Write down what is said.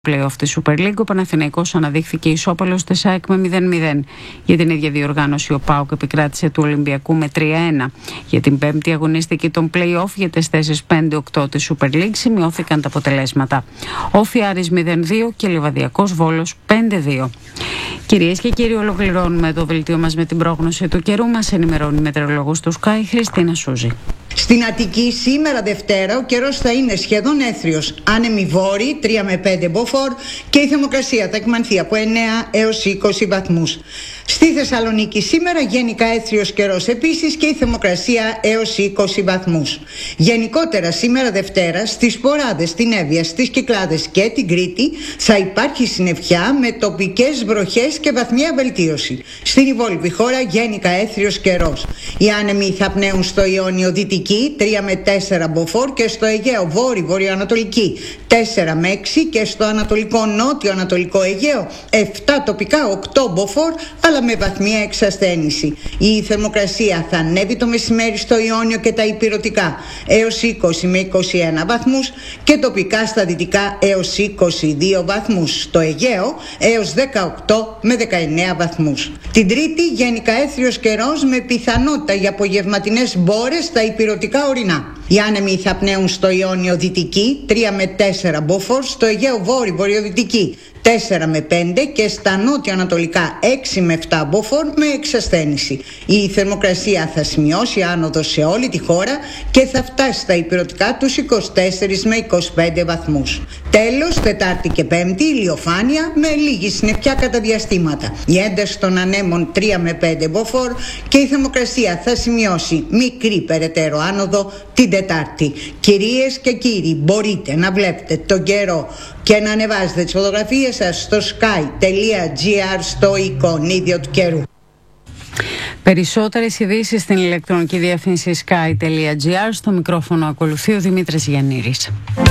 Play-off της Super League, ο Παναθηναϊκός αναδείχθηκε ισόπαλος της ΑΕΚ με 0-0. Για την ίδια διοργάνωση, ο ΠΑΟΚ επικράτησε του Ολυμπιακού με 3-1. Για την πέμπτη αγωνιστική των Play-off για τις θέσεις 5-8 της Super League σημειώθηκαν τα αποτελέσματα. Όφι Άρης 0-2 και Λιβαδιακός Βόλος 5-2. Κυρίες και κύριοι, ολοκληρώνουμε το δελτίο μας με την πρόγνωση του καιρού. Μας ενημερώνει η μετεωρολόγος του Sky, Χριστίνα Σούζη. Στην Αττική σήμερα Δευτέρα ο καιρός θα είναι σχεδόν έθριος. Άνεμοι βόρειοι 3 με 5 μποφόρ και η θερμοκρασία θα εκμανθεί από 9 έως 20 βαθμούς. Στη Θεσσαλονίκη σήμερα γενικά έθριος καιρός επίσης και η θερμοκρασία έως 20 βαθμούς. Γενικότερα σήμερα Δευτέρα στις Ποράδες, στην Εύβοια, στις Κυκλάδες και την Κρήτη θα υπάρχει συννεφιά με τοπικές βροχές και βαθμία βελτίωση. Στην υπόλοιπη χώρα γενικά έθριος καιρός. Οι άνεμοι θα πνέουν στο Ιόνιο Δυτική 3 με 4 μποφόρ και στο Αιγαίο Βόρειο-Βορειοανατολική 4 με 6 και στο Ανατολικό Νότιο-Ανατολικό Αιγαίο 7 τοπικά 8 μποφόρ αλλά με βαθμία εξασθένηση. Η θερμοκρασία θα ανέβει το μεσημέρι στο Ιόνιο και τα ηπειρωτικά έως 20 με 21 βαθμούς και τοπικά στα δυτικά έως 22 βαθμούς. Στο Αιγαίο έως 18 με 19 βαθμούς. Την Τρίτη γενικά έθριος καιρός με πιθανότητα για απογευματινές μπόρες στα ηπειρωτικά ορεινά. Οι άνεμοι θα πνέουν στο Ιόνιο Δυτική 3 με 4 μποφόρ, στο Αιγαίο Βόρειο-Βορειοδυτική 4 με 5 και στα νότιο-ανατολικά 6 με 7 μποφόρ με εξασθένηση. Η θερμοκρασία θα σημειώσει άνοδο σε όλη τη χώρα και θα φτάσει στα ηπειρωτικά τους 24 με 25 βαθμούς. Τέλος, Τετάρτη και Πέμπτη ηλιοφάνεια με λίγη συννεφιά κατά διαστήματα. Η ένταση των ανέμων 3 με 5 μποφόρ και η θερμοκρασία θα σημειώσει μικρή περαιτέρω άνοδο την Τετάρτη. Κυρίες και κύριοι, μπορείτε να βλέπετε τον καιρό και να ανεβάζετε τις φωτογραφίες σας στο sky.gr στο εικονίδιο του καιρού. Περισσότερες ειδήσεις στην ηλεκτρονική διεύθυνση sky.gr. Στο μικρόφωνο ακολουθεί ο Δημήτρης Γιαννήρης.